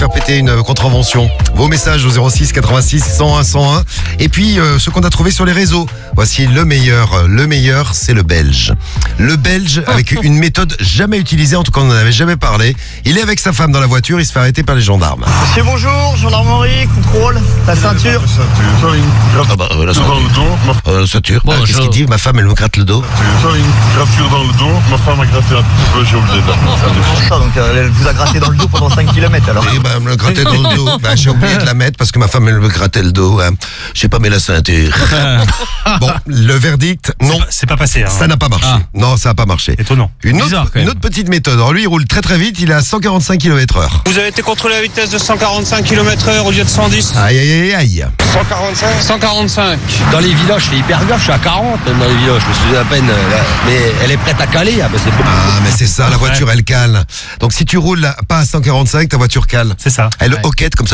faire péter une contravention. Vos messages au 06 86 101 101. Et puis, ce qu'on a trouvé sur les réseaux. Voici le meilleur. Le meilleur, c'est le belge. Le belge, avec une méthode jamais utilisée, en tout cas on n'en avait jamais parlé. Il est avec sa femme dans la voiture, il se fait arrêter par les gendarmes. Monsieur, bonjour, gendarmerie, contrôle, la ceinture. Ah bah, la ceinture. Bon, qu'est-ce qu'il dit? Ma femme, elle me gratte le dos. Une gratture dans le dos, ma femme a gratté un petit peu, j'ai oublié de Ça, donc elle vous a gratté dans le dos pendant 5 km alors. Et elle me grattait dans le dos. J'ai oublié de la mettre parce que ma femme, elle me grattait le dos. Hein. J'ai pas mis la ceinture. Bon, le verdict, non. C'est pas passé. Hein. Ça n'a pas marché. Ah. Non, ça n'a pas marché. Étonnant. Une Bizarre, quand même. autre petite méthode. Alors lui, il roule très très vite. Il est à 145 km/h. Vous avez été contrôlé à vitesse de 145 km/h au lieu de 110. Aïe, aïe, aïe, aïe. 145. 145. Dans les villages, je fais hyper gaffe, je suis à 40 dans les villages, je me suis à peine, mais elle est prête à caler. Ah, ben c'est pas... Mais c'est ça, la voiture, elle cale. Donc si tu roules pas à 145, ta voiture cale. C'est ça. Elle hoquette comme ça.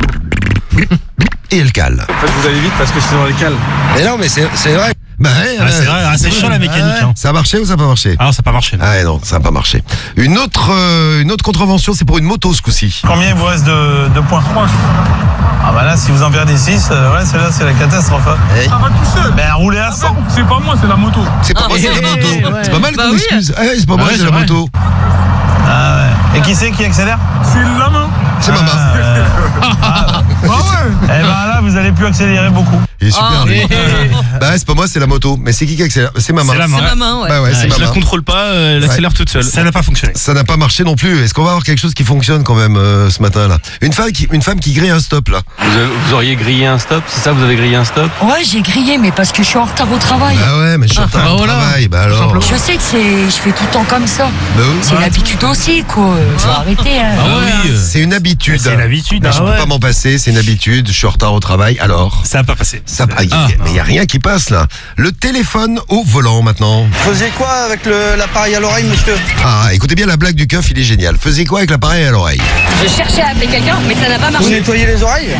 Et elle cale. En fait, vous allez vite parce que sinon elle cale. Mais non, mais c'est vrai. Bah ouais, C'est vrai, c'est chiant la mécanique. Hein. Ça a marché ou ça n'a pas marché? Ah non, ça n'a pas marché. Non. Ah ouais, non, ça n'a pas marché. Une autre contravention, c'est pour une moto ce coup-ci. Combien il vous reste de points? Ah bah là, si vous en perdez 6, celle-là, c'est la catastrophe. Ça va tout seul. Ben, roulez à 100. C'est pas moi, c'est la moto. C'est pas moi, c'est la moto. ouais. C'est pas mal Bah qu'on oui. excuse. Ah ouais, c'est pas moi, ouais, c'est c'est la vrai. moto. Ah ouais. Et qui c'est qui accélère? C'est la main. C'est maman. Ah ouais. Eh ben là, vous allez plus accélérer beaucoup. Il est super, Ah, lui. Bah, c'est pas moi, c'est la moto. Mais c'est qui accélère? C'est maman. C'est la main. C'est ma main, ouais. Bah ouais, c'est je la maman. contrôle pas, elle accélère toute seule. Ça n'a pas fonctionné. Ça n'a pas marché non plus. Est-ce qu'on va avoir quelque chose qui fonctionne quand même ce matin-là? Une femme qui grille un stop là. Vous auriez grillé un stop, c'est ça? Vous avez grillé un stop? Ouais, j'ai grillé, mais parce que je suis en retard au travail. Bah ouais, mais je suis en retard au travail. Bah alors. Je sais que je fais tout le temps comme ça. Bah oui. C'est l'habitude aussi, quoi. Faut arrêter, hein. C'est une habitude. C'est l'habitude. Mais je peux pas m'en passer, c'est une habitude. Je suis en retard au travail. Alors. Ça n'a pas passé. Mais il n'y a rien qui passe là. Le téléphone au volant maintenant. Faisiez quoi avec l'appareil à l'oreille, monsieur? Ah, écoutez bien la blague du keuf, il est génial. Faisiez quoi avec l'appareil à l'oreille? Je cherchais à appeler quelqu'un, mais ça n'a pas Vous marché. nettoyez les oreilles?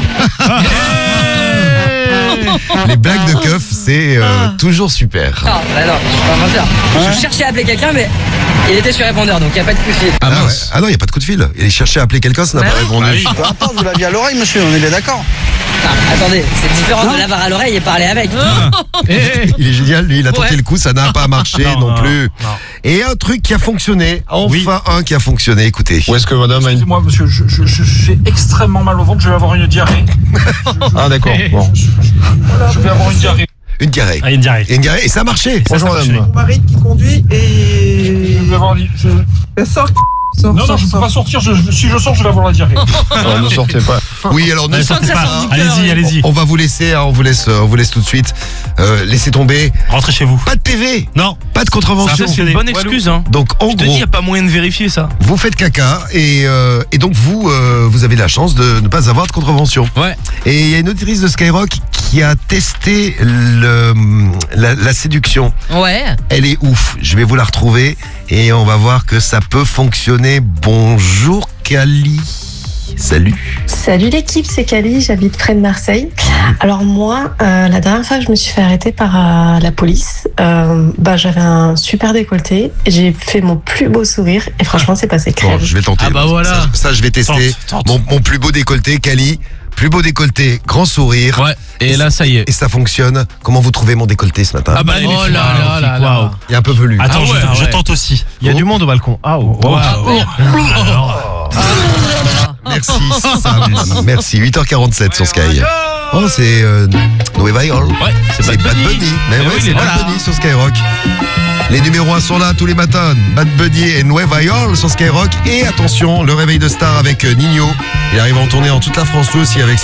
Les blagues de keuf, c'est toujours super. Ah, bah non, je suis pas menteur. Je cherchais à appeler quelqu'un, mais il était sur répondeur, donc il n'y a pas de coup de fil. Ah, ouais. Ah non, il n'y a pas de coup de fil. Il cherchait à appeler quelqu'un, ça n'a pas répondu. Attends, vous l'aviez à l'oreille, monsieur, on est bien d'accord. Ah, attendez, c'est différent de l'avoir à l'oreille et parler avec. Il est génial, lui, il a tenté le coup, ça n'a pas marché non plus. non. Et un truc qui a fonctionné, enfin un qui a fonctionné, écoutez. Où est-ce que madame a une... Excusez-moi, monsieur, j'ai extrêmement mal au ventre, je vais avoir une diarrhée. Ah d'accord, bon. Je vais avoir une diarrhée. Une diarrhée. Ah, il y a une diarrhée. Et une diarrhée, et ça a marché. Ça a fonctionné. Mon mari qui conduit et... Je vais avoir... Non, je peux pas sortir, si je sors, je vais avoir la diarrhée. Non, ne sortez pas. Oui, alors ne sortez ça pas. sort du Allez-y, allez-y. On va vous laisser, hein, on vous laisse tout de suite. Laissez tomber. Rentrez chez vous. Pas de PV, Non. pas de contravention. Ça, c'est une bonne excuse. Hein. Donc en Je te dis, gros, il n'y a pas moyen de vérifier ça. vous faites caca et donc vous avez la chance de ne pas avoir de contravention. Ouais. Et il y a une auditrice de Skyrock qui a testé la séduction. Ouais. Elle est ouf. Je vais vous la retrouver et on va voir que ça peut fonctionner. Bonjour Cali. Salut. Salut l'équipe, c'est Cali, j'habite près de Marseille. Alors moi, la dernière fois que je me suis fait arrêter par la police, j'avais un super décolleté, j'ai fait mon plus beau sourire et franchement c'est passé crème. Bon, je vais tenter. Ah bah voilà. Ça, je vais tester. Tente. Mon plus beau décolleté, Cali. Plus beau décolleté, grand sourire. Ouais. Et là, ça y est. Et ça fonctionne. Comment vous trouvez mon décolleté ce matin? Ah bah, Oh là là là. Il est un peu velu. Attends, je tente aussi. Il y a du monde au balcon. Ah, Merci Sam. Merci. 8h47 sur Sky. Oh, c'est Nueva York. Ouais, C'est Bad Bunny. Mais oui, ouais, il c'est est Bad là. Bunny sur Skyrock. Les numéros 1 sont là tous les matins. Bad Bunny et Nueva York sur Skyrock. Et attention, le réveil de star avec Nino. Il arrive en tournée en toute la France, lui aussi avec